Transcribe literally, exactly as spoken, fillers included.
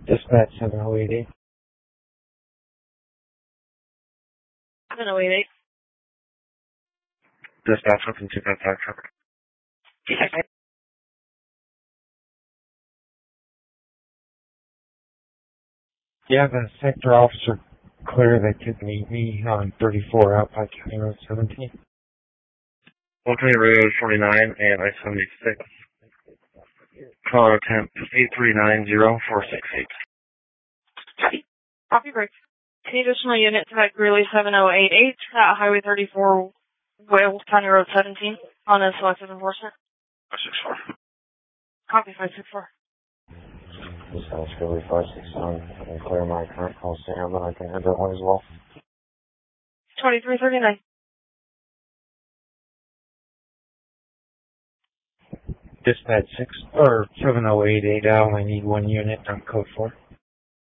Dispatch seven oh eight eight. seven oh eight eight. Dispatch something two five five truck. Yeah, the sector officer clear that could meet me on thirty-four out by County Road seventeen. one twenty Road forty-nine and I seventy-six. Caller attempt eight three nine zero four six eight. Copy break. Any additional unit to that Greeley seven oh eight eight at Highway thirty-four, Wales, County Road seventeen on a selective enforcement? five six four. Copy five six four. This house Greeley five six nine. I can clear my current call Sam, and I can head that way as well. twenty-three thirty-nine. Dispatch six or seven oh eight eight Al. I need one unit on code four.